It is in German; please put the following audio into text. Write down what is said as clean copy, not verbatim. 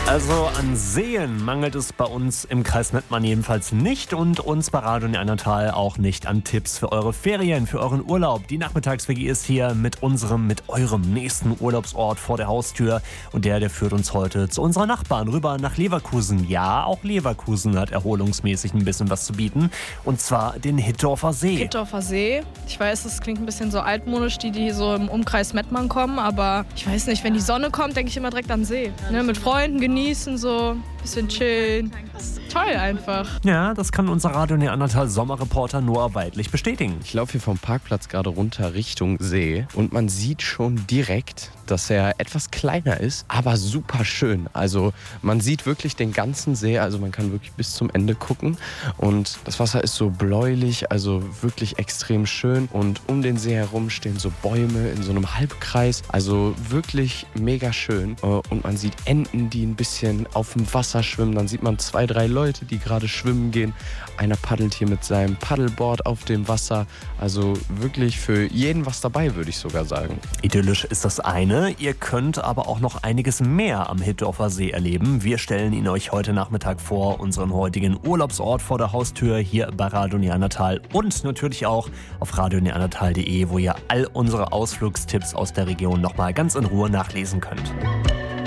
Also an Seen mangelt es bei uns im Kreis Mettmann jedenfalls nicht und uns bei Radio Neandertal auch nicht an Tipps für eure Ferien, für euren Urlaub. Die Nachmittags-WG ist hier mit eurem nächsten Urlaubsort vor der Haustür und der führt uns heute zu unserer Nachbarn rüber nach Leverkusen. Ja, auch Leverkusen hat erholungsmäßig ein bisschen was zu bieten und zwar den Hittorfer See. Hittorfer See. Ich weiß, es klingt ein bisschen so altmodisch, die so im Umkreis Mettmann kommen, aber ich weiß nicht, wenn die Sonne kommt, denke ich immer direkt an See. Ne, mit Freunden genießen, so ein bisschen chillen. Das ist toll einfach. Ja, das kann unser Radio Neandertal Sommerreporter Noah Weidlich bestätigen. Ich laufe hier vom Parkplatz gerade runter Richtung See und man sieht schon direkt, dass er etwas kleiner ist, aber super schön. Also man sieht wirklich den ganzen See, also man kann wirklich bis zum Ende gucken und das Wasser ist so bläulich, also wirklich extrem schön und um den See herum stehen so Bäume in so einem Halbkreis, also wirklich mega schön und man sieht Enten, die ein bisschen auf dem Wasser schwimmen, dann sieht man 2, 3 Leute, die gerade schwimmen gehen. Einer paddelt hier mit seinem Paddleboard auf dem Wasser, also wirklich für jeden was dabei, würde ich sogar sagen. Idyllisch ist das eine, ihr könnt aber auch noch einiges mehr am Hittorfer See erleben. Wir stellen ihn euch heute Nachmittag vor, unseren heutigen Urlaubsort vor der Haustür hier bei Radio Neandertal und natürlich auch auf radioneandertal.de, wo ihr all unsere Ausflugstipps aus der Region nochmal ganz in Ruhe nachlesen könnt.